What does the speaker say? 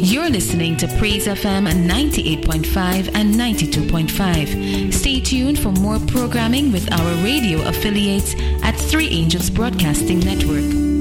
You're listening to Praise FM 98.5 and 92.5. Stay tuned for more programming with our radio affiliates at Three Angels Broadcasting Network.